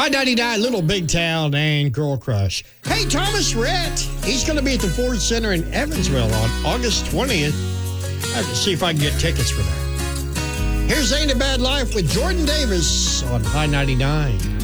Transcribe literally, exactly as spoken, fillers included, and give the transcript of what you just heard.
High ninety-nine, Little Big Town, and Girl Crush. Hey, Thomas Rhett. He's going to be at the Ford Center in Evansville on August twentieth. I have to see if I can get tickets for that. Here's Ain't a Bad Life with Jordan Davis on High ninety-nine.